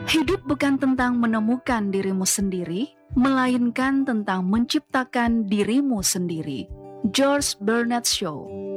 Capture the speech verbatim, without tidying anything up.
Hidup bukan tentang menemukan dirimu sendiri, melainkan tentang menciptakan dirimu sendiri. George Bernard Shaw.